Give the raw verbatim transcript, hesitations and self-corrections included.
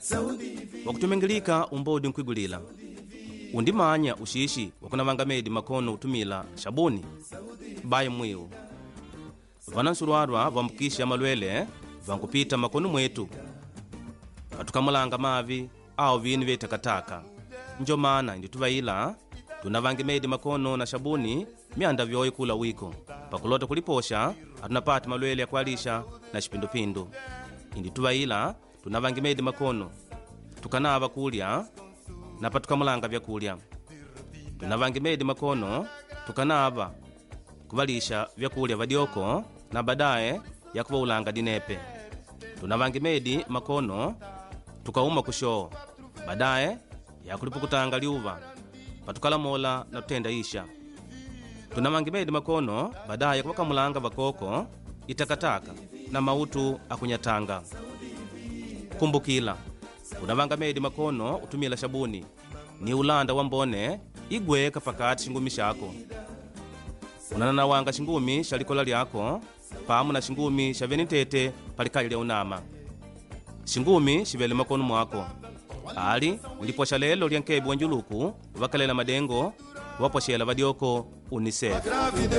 wakutumengilika umbodi nkwigulila undimanya ushishi wakunavanga medi makono utumila shabuni baye mwiu vana nsulwarwa vambukisha malwele vankupita makono mwetu katukamulanga mavi au vini vye takataka njo mana indi tuvaila tunavange medi makono na shabuni mianda vyoyi kula wiko pakulota kuliposha atunapati malwele ya kualisha na shipindupindu indi tuvaila tunavange medi makono tukanava kulya na patukamulanga vyakulya tunavange medi makono tukanava kuvalisha vyakulya vadyoko na badaye ya kuvaulanga dinepe tunavange medi makono tukauma kushoo badaye ya kulipukutanga liuva patukalamola na tutenda isha tunavange medi makono badaye ya kuvakamulanga vakoko itakataka na mautu akunyatanga kumbukila unavanga medi makono utumila shabuni ni ulanda wa mbone igweka pakati shingumi shako unananawanga shingumi shalikola lyako pamu na shingumi shaveni tete palikali lya unama shingumi shivele makono mwako ali uliposha lelo lya nkebi wanjuluku vakalela madengo waposhela vadyoko unicef